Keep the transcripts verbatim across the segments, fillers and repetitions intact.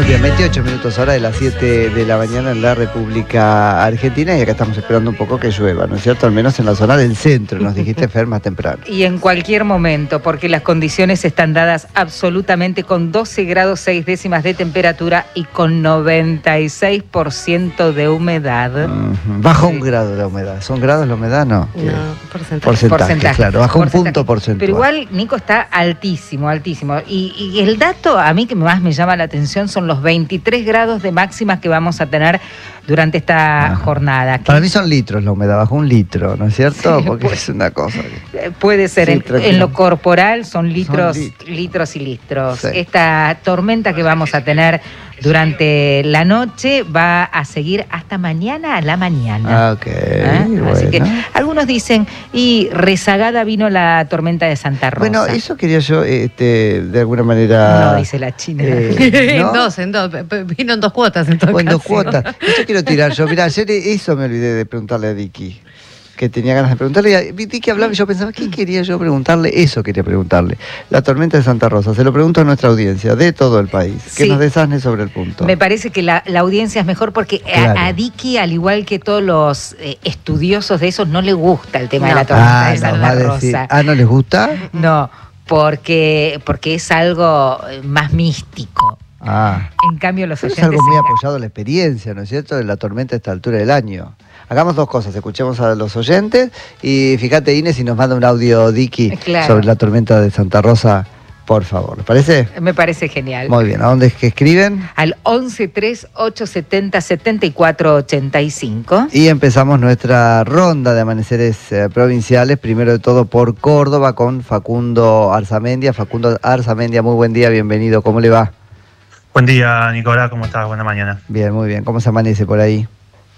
bien, veintiocho minutos ahora de las siete de la mañana en la República Argentina y acá estamos esperando un poco que llueva, ¿no es cierto? Al menos en la zona del centro, nos dijiste, Fer, más temprano. Y en cualquier momento, porque las condiciones están dadas absolutamente con doce grados seis décimas de temperatura y con noventa y seis por ciento de humedad. Uh-huh. Bajo sí. un grado la humedad. ¿Son grados la humedad? No. No, porcentaje. Porcentaje, porcentaje claro, bajo porcentaje. un punto porcentual. Pero igual, Nico, está altísimo, altísimo. Y, y el dato a mí que más me llama la atención son los veintitrés grados de máximas que vamos a tener durante esta Ajá. jornada. Para mí son litros la humedad, bajo un litro, ¿no es cierto? Sí, Porque pues, es una cosa. Que... Puede ser, sí, en, en lo corporal son litros, son litros. litros y litros. Sí. Esta tormenta que vamos a tener durante la noche va a seguir hasta mañana a la mañana. Ok, ¿Eh? bueno. Así que algunos dicen, y rezagada vino la tormenta de Santa Rosa. Bueno, eso quería yo, este, de alguna manera... No, dice la China. Eh, ¿no? En dos, en dos, vino en dos cuotas en todo o en caso. dos cuotas. Esto quiero tirar yo. Mirá, ayer eso me olvidé de preguntarle a Dicky, que tenía ganas de preguntarle. Dicky hablaba y yo pensaba, ¿qué quería yo preguntarle? Eso quería preguntarle. La tormenta de Santa Rosa. Se lo pregunto a nuestra audiencia de todo el país. Que sí. nos desasne sobre el punto. Me parece que la, la audiencia es mejor porque claro. a, a Dicky, al igual que todos los eh, estudiosos de esos, no le gusta el tema no. de la tormenta ah, de Santa no, Rosa. Decir, ah, ¿no les gusta? No, porque, porque es algo más místico. Ah. En cambio, los oyentes... Es algo muy apoyado en la experiencia, ¿no es cierto?, de la tormenta a esta altura del año. Hagamos dos cosas, escuchemos a los oyentes y fíjate, Inés, si nos manda un audio, Dicky, claro. sobre la tormenta de Santa Rosa, por favor. ¿Les parece? Me parece genial. Muy bien. ¿A dónde es que escriben? Al once tres ocho setenta setenta y cuatro ochenta y cinco. Y empezamos nuestra ronda de amaneceres eh, provinciales, primero de todo por Córdoba, con Facundo Arzamendia. Facundo Arzamendia, muy buen día, bienvenido. ¿Cómo le va? Buen día, Nicolás, ¿cómo estás? Buena mañana. Bien, muy bien. ¿Cómo se amanece por ahí?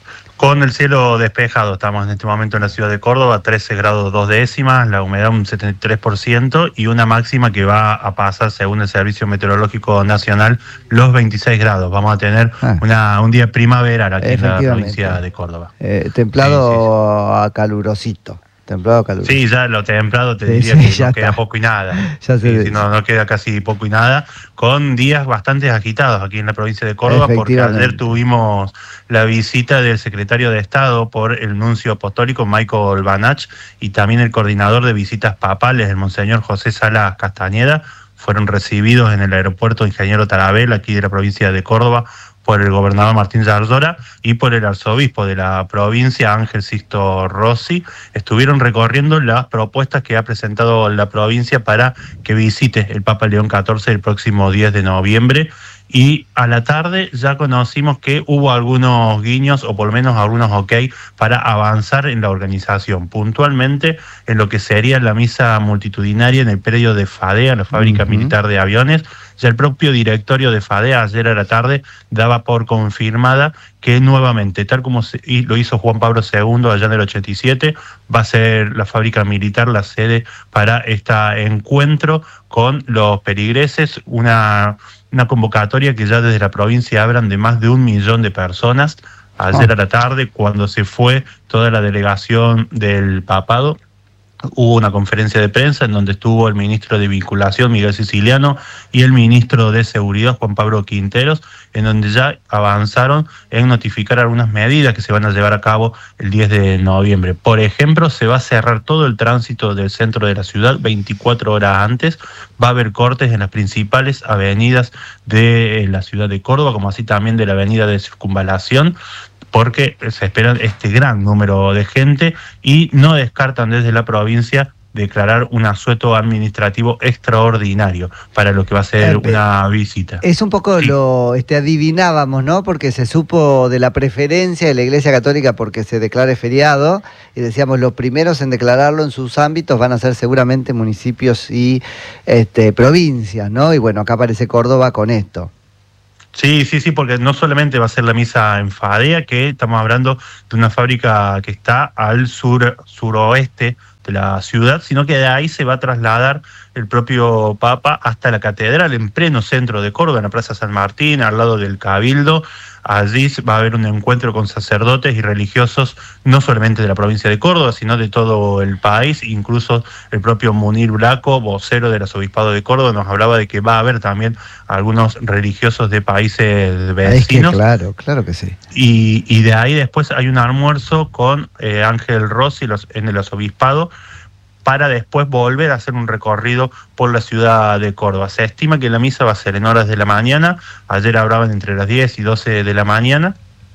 Con el cielo despejado, estamos en este momento en la ciudad de Córdoba, trece grados dos décimas, la humedad un setenta y tres por ciento y una máxima que va a pasar, según el Servicio Meteorológico Nacional, los veintiséis grados. Vamos a tener ah. una, un día primaveral aquí en la provincia de Córdoba. Eh, templado sí, sí, sí. a calurosito. Templado caluroso. Sí, ya lo templado te sí, diría sí, que ya no está. queda poco y nada. Ya sí, sí, no, no queda casi poco y nada, con días bastante agitados aquí en la provincia de Córdoba, porque ayer tuvimos la visita del secretario de Estado por el nuncio apostólico Michael Banach y también el coordinador de visitas papales, el monseñor José Salas Castañeda. Fueron recibidos en el aeropuerto Ingeniero Tarabel, aquí de la provincia de Córdoba, por el gobernador Martín Zarzora y por el arzobispo de la provincia, Ángel Sixto Rossi. Estuvieron recorriendo las propuestas que ha presentado la provincia para que visite el Papa León catorce el próximo diez de noviembre. Y a la tarde ya conocimos que hubo algunos guiños, o por lo menos algunos ok, para avanzar en la organización. Puntualmente en lo que sería la misa multitudinaria en el predio de FADEA, la fábrica uh-huh. militar de aviones. Ya el propio directorio de FADEA ayer a la tarde daba por confirmada que nuevamente, tal como se, lo hizo Juan Pablo segundo allá en el ochenta y siete, va a ser la fábrica militar la sede para este encuentro con los peligreses, una... Una convocatoria que ya desde la provincia hablan de más de un millón de personas. Ayer oh. a la tarde, cuando se fue toda la delegación del papado, hubo una conferencia de prensa en donde estuvo el ministro de Vinculación, Miguel Siciliano, y el ministro de Seguridad, Juan Pablo Quinteros, en donde ya avanzaron en notificar algunas medidas que se van a llevar a cabo el diez de noviembre. Por ejemplo, se va a cerrar todo el tránsito del centro de la ciudad veinticuatro horas antes. Va a haber cortes en las principales avenidas de la ciudad de Córdoba, como así también de la avenida de Circunvalación, porque se espera este gran número de gente y no descartan desde la provincia declarar un asueto administrativo extraordinario para lo que va a ser eh, una visita. Es un poco sí. lo este, adivinábamos, ¿no? Porque se supo de la preferencia de la Iglesia Católica porque se declare feriado y decíamos los primeros en declararlo en sus ámbitos van a ser seguramente municipios y este, provincias, ¿no? Y bueno, acá aparece Córdoba con esto. Sí, sí, sí, porque no solamente va a ser la misa en FADEA, que estamos hablando de una fábrica que está al sur suroeste de la ciudad, sino que de ahí se va a trasladar el propio Papa hasta la catedral en pleno centro de Córdoba, en la Plaza San Martín, al lado del Cabildo. Allí va a haber un encuentro con sacerdotes y religiosos, no solamente de la provincia de Córdoba, sino de todo el país. Incluso el propio Munir Braco, vocero del arzobispado de Córdoba, nos hablaba de que va a haber también algunos religiosos de países vecinos. Es que claro, claro que sí. Y, y de ahí después hay un almuerzo con eh, Ángel Rossi los, en el arzobispado, para después volver a hacer un recorrido por la ciudad de Córdoba. Se estima que la misa va a ser en horas de la mañana, ayer hablaban entre las diez y doce de la mañana,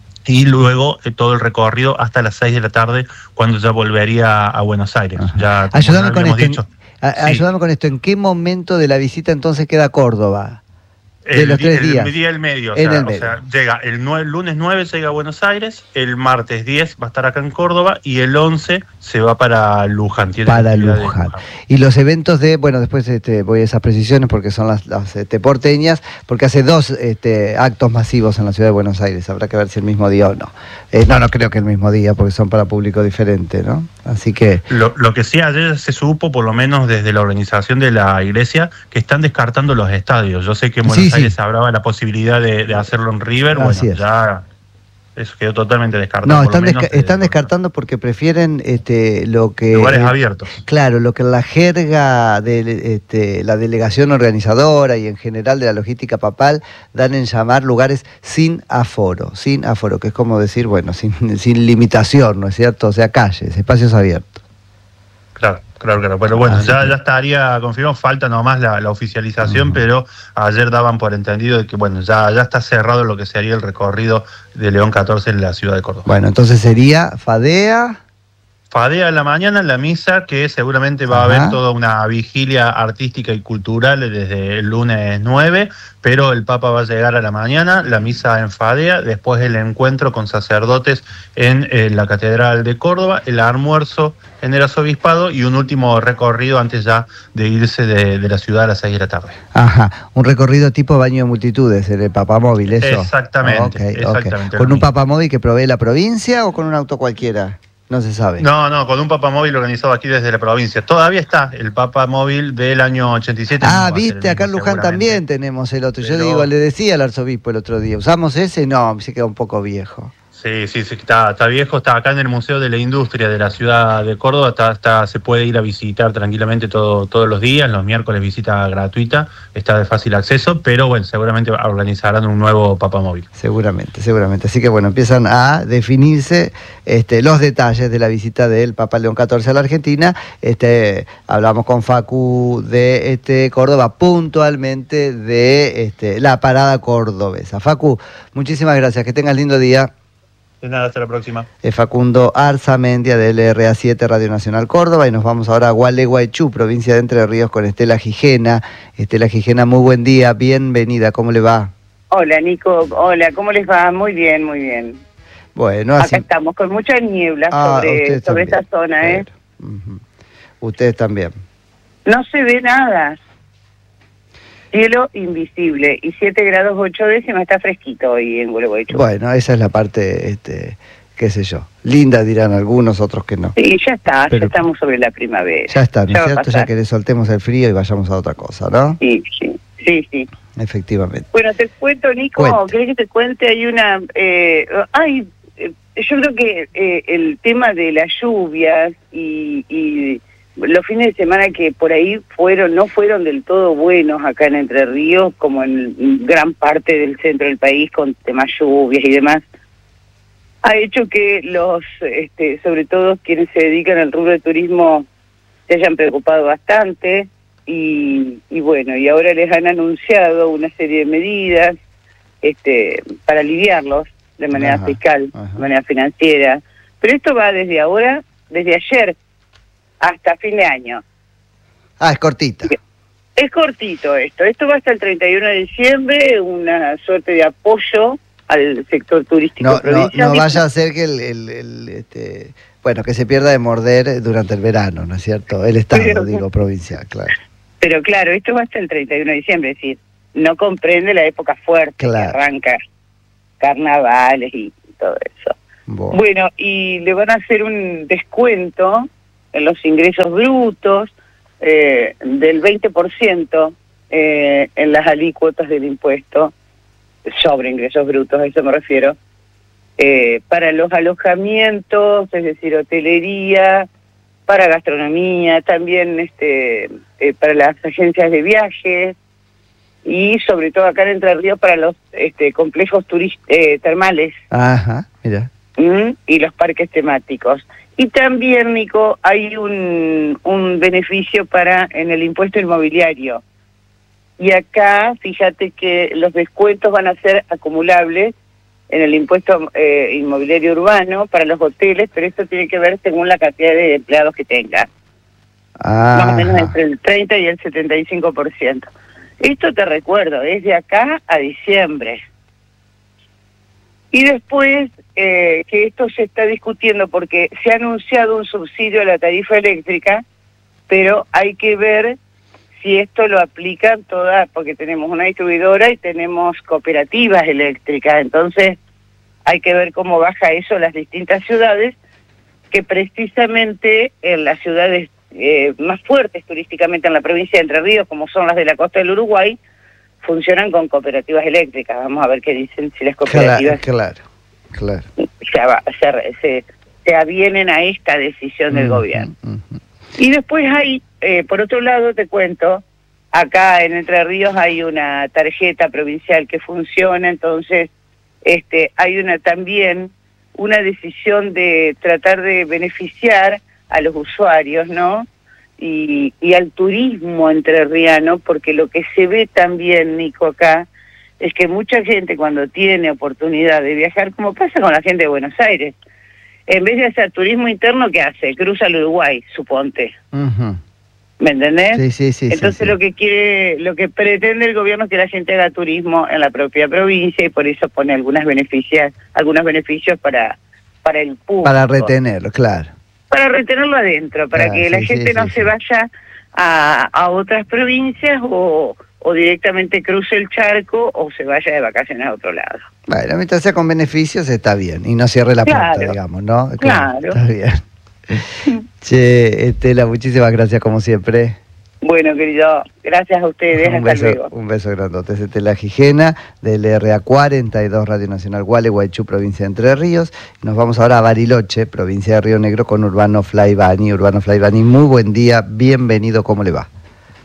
y luego eh, todo el recorrido hasta las seis de la tarde, cuando ya volvería a Buenos Aires. Ya, ayúdame, con esto, dicho, en, a, sí. ayúdame con esto, ¿en qué momento de la visita entonces queda Córdoba? De el, los tres el, días. El día del medio. O en sea, el medio. O sea, llega el, nueve, el lunes nueve llega a Buenos Aires, el martes diez va a estar acá en Córdoba y el once se va para Luján. Tiene para Luján. Luján. Y los eventos de, bueno, después este, voy a esas precisiones porque son las, las este, porteñas, porque hace dos este, actos masivos en la ciudad de Buenos Aires. Habrá que ver si el mismo día o no. Eh, no, no creo que el mismo día porque son para público diferente, ¿no? Así que... Lo, lo que sí ayer se supo, por lo menos desde la organización de la iglesia, que están descartando los estadios. Yo sé que en Buenos sí, Aires sí. se hablaba la posibilidad de, de hacerlo en River, Así bueno, es. ya eso quedó totalmente descartado. No, están, desca están descartando porque prefieren este, lo que... Lugares eh, abiertos. Claro, lo que la jerga de este, la delegación organizadora y en general de la logística papal dan en llamar lugares sin aforo, sin aforo, que es como decir, bueno, sin, sin limitación, ¿no es cierto? O sea, calles, espacios abiertos. Claro, claro, claro. Pero bueno, ya, ya estaría confirmado, falta nomás la, la oficialización, uh-huh. pero ayer daban por entendido de que bueno, ya, ya está cerrado lo que sería el recorrido de León catorce en la ciudad de Córdoba. Bueno, entonces sería Fadea. Fadea en la mañana, en la misa, que seguramente va Ajá. a haber toda una vigilia artística y cultural desde el lunes nueve, pero el Papa va a llegar a la mañana, la misa en Fadea, después el encuentro con sacerdotes en eh, la Catedral de Córdoba, el almuerzo en el arzobispado y un último recorrido antes ya de irse de, de la ciudad a las seis de la tarde. Ajá, un recorrido tipo baño de multitudes, en el papamóvil, ¿eso? Exactamente, oh, okay, exactamente. Okay. ¿Con un papamóvil que provee la provincia o con un auto cualquiera? No se sabe. No, no, con un papamóvil organizado aquí desde la provincia. Todavía está el papamóvil del año ochenta y siete. Ah, no viste, acá en Luján también tenemos el otro. Pero... Yo digo, le decía al arzobispo el otro día, ¿usamos ese? No, se queda un poco viejo. Sí, sí, sí, está, está viejo, está acá en el Museo de la Industria de la ciudad de Córdoba, está, está, se puede ir a visitar tranquilamente todo, todos los días, los miércoles visita gratuita, está de fácil acceso, pero bueno, seguramente organizarán un nuevo papamóvil. Seguramente, seguramente. Así que bueno, empiezan a definirse este, los detalles de la visita del Papa León catorce a la Argentina. Este, hablamos con Facu de este, Córdoba, puntualmente de este, la parada cordobesa. Facu, muchísimas gracias, que tengas lindo día. De nada, hasta la próxima. Es Facundo Arzamendia de L R A siete Radio Nacional Córdoba y nos vamos ahora a Gualeguaychú, provincia de Entre Ríos, con Estela Gijena. Estela Gijena, muy buen día, bienvenida, ¿cómo le va? Hola Nico, hola, ¿cómo les va? Muy bien, muy bien. Bueno, así... Acá estamos con mucha niebla ah, sobre, sobre esa zona, ¿eh? Uh-huh. Ustedes también. No se ve nada. Cielo invisible y siete grados ocho décimas, está fresquito hoy en Gualeguaychú. Bueno, esa es la parte, este, qué sé yo, linda dirán algunos, otros que no. Sí, ya está, Pero, ya estamos sobre la primavera. Ya está, ¿no es cierto? Ya que le soltemos el frío y vayamos a otra cosa, ¿no? Sí, sí, sí, sí. Efectivamente. Bueno, te cuento, Nico, Cuente. ¿Querés que te cuente? Hay una... Eh, ay, eh, yo creo que eh, el tema de las lluvias y... y los fines de semana que por ahí fueron no fueron del todo buenos acá en Entre Ríos, como en gran parte del centro del país, con temas lluvias y demás, ha hecho que los, este, sobre todo quienes se dedican al rubro de turismo, se hayan preocupado bastante y, y bueno, y ahora les han anunciado una serie de medidas este, para aliviarlos de manera ajá, fiscal, ajá. de manera financiera. Pero esto va desde ahora, desde ayer, hasta fin de año. Ah, es cortito. Es cortito esto. Esto va hasta el treinta y uno de diciembre, una suerte de apoyo al sector turístico no, provincial. No, no vaya a ser que el, el, el este, bueno, que se pierda de morder durante el verano, ¿no es cierto? El Estado, pero, digo, provincial, claro. Pero claro, esto va hasta el treinta y uno de diciembre, es decir, no comprende la época fuerte claro. que arranca carnavales y todo eso. Bueno. bueno, y le van a hacer un descuento en los ingresos brutos eh, del veinte por ciento eh, en las alícuotas del impuesto sobre ingresos brutos, a eso me refiero, eh, para los alojamientos, es decir, hotelería, para gastronomía, también este eh, para las agencias de viajes y sobre todo acá en Entre Ríos para los este, complejos eh, termales. Ajá, mira. ¿Mm? Y los parques temáticos. Y también, Nico, hay un, un beneficio para en el impuesto inmobiliario. Y acá, fíjate que los descuentos van a ser acumulables en el impuesto eh, inmobiliario urbano para los hoteles, pero esto tiene que ver según la cantidad de empleados que tenga. Más o menos entre el treinta y el setenta y cinco por ciento. Esto te recuerdo, es de acá a diciembre. Y después, eh, que esto se está discutiendo porque se ha anunciado un subsidio a la tarifa eléctrica, pero hay que ver si esto lo aplican todas, porque tenemos una distribuidora y tenemos cooperativas eléctricas, entonces hay que ver cómo baja eso en las distintas ciudades, que precisamente en las ciudades eh, más fuertes turísticamente en la provincia de Entre Ríos, como son las de la costa del Uruguay, funcionan con cooperativas eléctricas. Vamos a ver qué dicen si las cooperativas claro, claro, claro. Se, se, se avienen a esta decisión del uh-huh, gobierno. Uh-huh. Y después hay, eh, por otro lado te cuento, acá en Entre Ríos hay una tarjeta provincial que funciona, entonces este hay una también una decisión de tratar de beneficiar a los usuarios, ¿no? Y, y al turismo entrerriano, porque lo que se ve también, Nico, acá, es que mucha gente cuando tiene oportunidad de viajar, como pasa con la gente de Buenos Aires, en vez de hacer turismo interno, ¿qué hace? Cruza el Uruguay, suponte. Uh-huh. ¿Me entendés? Sí, sí, sí. Entonces sí, sí. lo que quiere, lo que pretende el gobierno es que la gente haga turismo en la propia provincia y por eso pone algunas beneficios, algunos beneficios para, para el público. Para retenerlo, claro. Para retenerlo adentro, para claro, que la sí, gente sí, no sí, se sí. vaya a, a otras provincias o, o directamente cruce el charco o se vaya de vacaciones a otro lado. Bueno, mientras sea con beneficios está bien y no cierre la claro, puerta, digamos, ¿no? Claro. Está bien. Che, Estela, muchísimas gracias como siempre. Bueno, querido, gracias a ustedes, un hasta beso, luego. Un beso grandote. Es Estela Gijena, del R A cuarenta y dos Radio Nacional Gualeguaychú, provincia de Entre Ríos. Nos vamos ahora a Bariloche, provincia de Río Negro, con Urbano Flaivani. Urbano Flaivani, muy buen día, bienvenido, ¿cómo le va?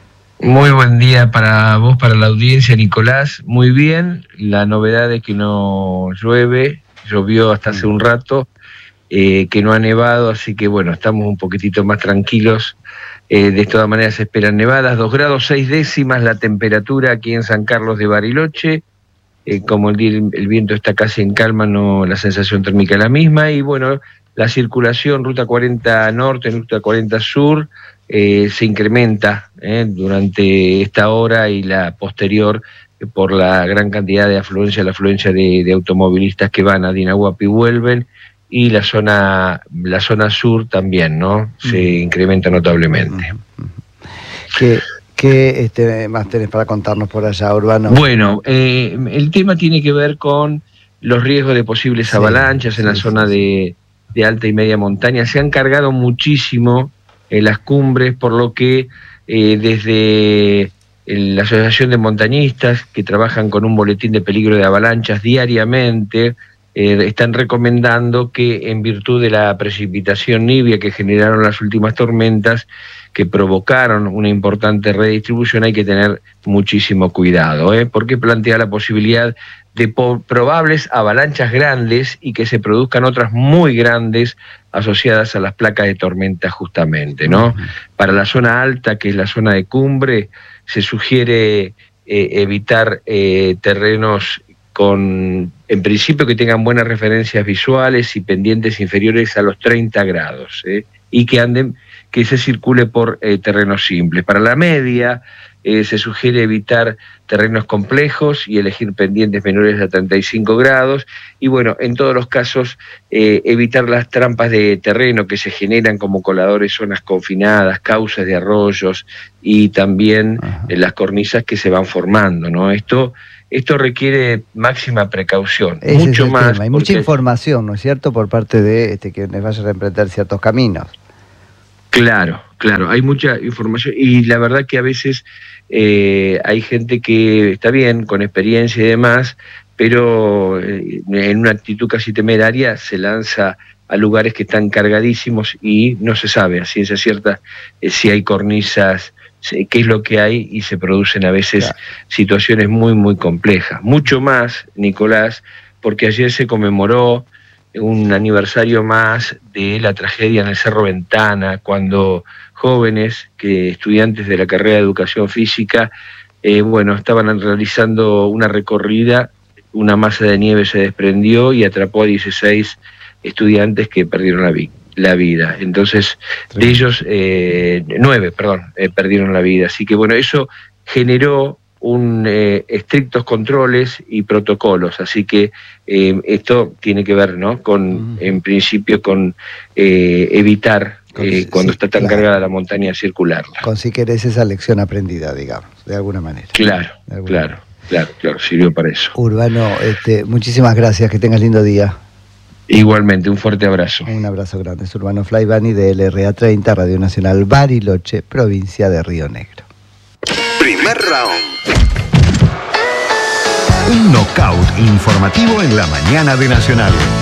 Muy buen día para vos, para la audiencia, Nicolás. Muy bien, la novedad es que no llueve, llovió hasta hace un rato, eh, que no ha nevado, así que bueno, estamos un poquitito más tranquilos. Eh, de todas maneras se esperan nevadas, dos grados seis décimas la temperatura aquí en San Carlos de Bariloche. Eh, como el, el viento está casi en calma, no, la sensación térmica es la misma. Y bueno, la circulación, ruta cuarenta norte, ruta cuarenta sur, eh, se incrementa eh, durante esta hora y la posterior eh, por la gran cantidad de afluencia, la afluencia de, de automovilistas que van a Dinahuapi y vuelven. Y la zona la zona sur también, ¿no? Se uh-huh. incrementa notablemente. Uh-huh. ¿Qué, qué este, más tenés para contarnos por allá, Urbano? Bueno, eh, el tema tiene que ver con los riesgos de posibles sí, avalanchas sí, en la sí, zona sí. De, de alta y media montaña. Se han cargado muchísimo en las cumbres, por lo que eh, desde la Asociación de Montañistas, que trabajan con un boletín de peligro de avalanchas diariamente, Eh, están recomendando que en virtud de la precipitación nibia que generaron las últimas tormentas, que provocaron una importante redistribución, hay que tener muchísimo cuidado, ¿eh? porque plantea la posibilidad de po- probables avalanchas grandes y que se produzcan otras muy grandes asociadas a las placas de tormenta justamente, ¿no? Uh-huh. Para la zona alta, que es la zona de cumbre, se sugiere eh, evitar eh, terrenos con, en principio, que tengan buenas referencias visuales y pendientes inferiores a los treinta grados, ¿eh? y que anden, que se circule por eh, terrenos simples. Para la media eh, se sugiere evitar terrenos complejos y elegir pendientes menores a treinta y cinco grados, y bueno, en todos los casos eh, evitar las trampas de terreno que se generan como coladores, zonas confinadas, cauces de arroyos y también eh, las cornisas que se van formando, ¿no? Esto Esto requiere máxima precaución, Ese mucho es más. Tema. Hay mucha información, ¿no es cierto?, por parte de este, que les vaya a reemprender ciertos caminos. Claro, claro, hay mucha información y la verdad que a veces eh, hay gente que está bien, con experiencia y demás, pero eh, en una actitud casi temeraria se lanza a lugares que están cargadísimos y no se sabe a ciencia cierta eh, si hay cornisas, qué es lo que hay, y se producen a veces claro. situaciones muy, muy complejas. Mucho más, Nicolás, porque ayer se conmemoró un aniversario más de la tragedia en el Cerro Ventana, cuando jóvenes, que estudiantes de la carrera de Educación Física, eh, bueno, estaban realizando una recorrida, una masa de nieve se desprendió y atrapó a dieciséis estudiantes que perdieron la, vi la vida. Entonces, sí. de ellos, eh, nueve, perdón, eh, perdieron la vida. Así que bueno, eso generó un eh, estrictos controles y protocolos. Así que eh, esto tiene que ver, ¿no? Con, mm. en principio, con eh, evitar eh, cuando sí, está tan claro. cargada la montaña circularla. Con si querés esa lección aprendida, digamos, de alguna manera. Claro, alguna claro, manera. claro, claro, sirvió para eso. Urbano, este, muchísimas gracias, que tengas lindo día. Igualmente, un fuerte abrazo. Un abrazo grande. Es Urbano Flaivani de L R A treinta, Radio Nacional Bariloche, provincia de Río Negro. Primer round. Un knockout informativo en la mañana de Nacional.